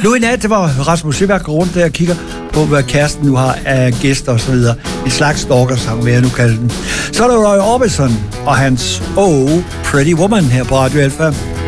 Nu i nat, det var Rasmus Søberg går rundt der og kigger på, hvad kæresten nu har af gæster og så videre. En slags stalker-sang, vil jeg nu kalde den. Så er der Roy Orbison og hans Pretty Woman her på Radio Alpha.